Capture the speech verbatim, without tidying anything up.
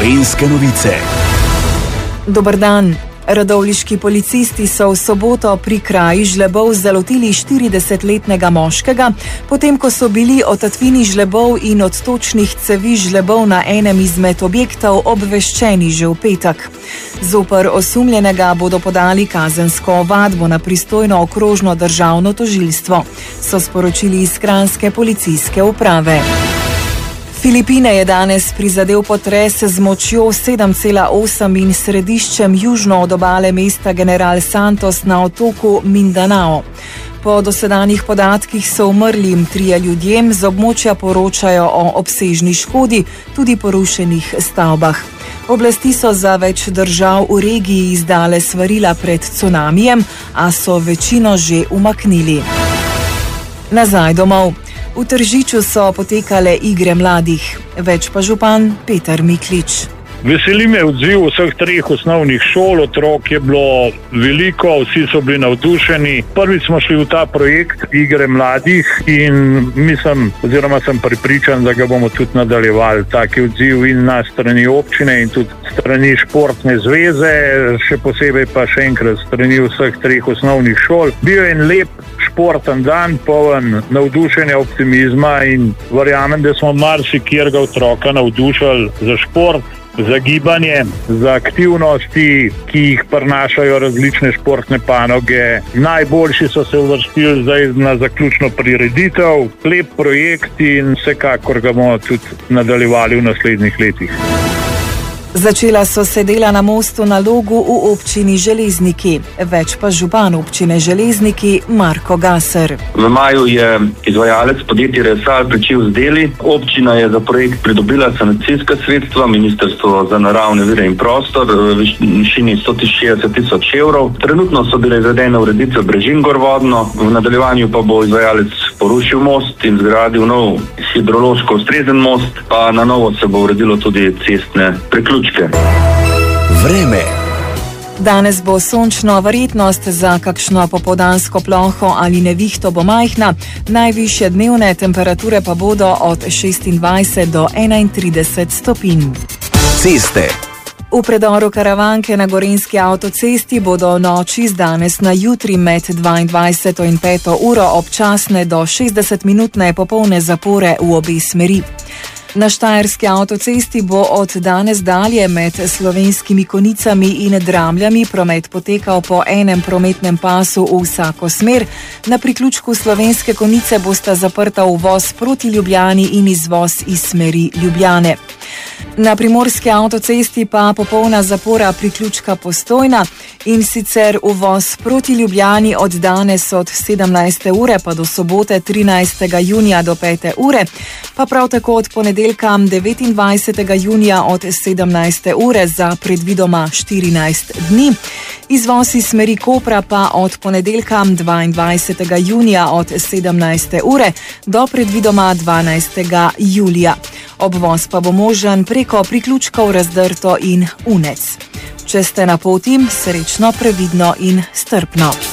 Gorenjske novice. Dober dan. Radovljiški policisti so v soboto pri kraji žlebov zalotili štiridesetletnega moškega, potem ko so bili o tatvini žlebov in od točnih cevi žlebov na enem izmed objektov obveščeni že v petek. Zoper osumljenega bodo podali kazensko ovadbo na pristojno okrožno državno tožilstvo, so sporočili iz kranjske policijske uprave. Filipine je danes prizadel potres z močjo sedem cela osem in središčem južno od obale mesta General Santos na otoku Mindanao. Po dosedanjih podatkih so umrli trije ljudje, z območja poročajo o obsežni škodi, tudi porušenih stavbah. Oblasti so za več držav v regiji izdale svarila pred cunamijem, a so večino že umaknili. Nazaj domov. V Tržiču so potekale igre mladih, več pa župan Peter Miklič. Veseli me odziv vseh treh osnovnih šol, otrok je bilo veliko, vsi so bili navdušeni. Prvič smo šli v ta projekt igre mladih in mislim, oziroma sem prepričan, da ga bomo tudi nadaljevali. Tak je odziv in na strani občine in tudi strani športne zveze, še posebej pa še enkrat strani vseh treh osnovnih šol. Bil je en lep športen dan, poln navdušenja, optimizma in verjamem, da smo marsikjerga otroka navdušali za šport, za gibanje, za aktivnosti, ki jih prinašajo različne športne panoge. Najboljši so se uvrstili zdaj na zaključno prireditev, lep projekt in vsekakor ga bomo tudi nadaljevali v naslednjih letih. Začela so se dela na mostu na Logu v občini Železniki, več pa župan občine Železniki Marko Gaser. V maju je izvajalec podjetje Resal pričel z deli. Občina je za projekt pridobila sanacijska sredstva, Ministrstvo za naravne vire in prostor v višini sto šestdeset tisoč evrov. Trenutno so bile izvedene ureditve brežin gorvodno, v nadaljevanju pa bo izvajalec porušil most in zgradil nov hidrološko ustrezen most, pa na novo se bo uredilo tudi cestne priključke. Vreme. Danes bo sončno, verjetnost za kakšno popoldansko ploho ali nevihto bo majhna, najvišje dnevne temperature pa bodo od šestindvajset do enaintrideset stopinj. Ceste. V predoru Karavanke na Gorenjski avtocesti bodo noči z danes na jutri med dvaindvajseto in peto uro občasne do šestdesetminutne popolne zapore v obe smeri. Na Štajerski avtocesti bo od danes dalje med Slovenskimi Konicami in Dramljami promet potekal po enem prometnem pasu v vsako smer. Na priključku Slovenske Konice bosta zaprta uvoz proti Ljubljani in izvoz iz smeri Ljubljane. Na Primorski avtocesti pa popolna zapora priključka Postojna, in sicer uvoz proti Ljubljani od danes od sedemnajste ure pa do sobote trinajstega junija do pete ure, pa prav tako od ponedeljka devetindvajsetega junija od sedemnajste ure za predvidoma štirinajst dni. Izvoz iz smeri Kopra pa od ponedeljka dvaindvajsetega junija od sedemnajste ure do predvidoma dvanajstega julija. Obvoz pa bo možen preko priključkov Razdrto in Unec. Če ste na poti, srečno, previdno in strpno.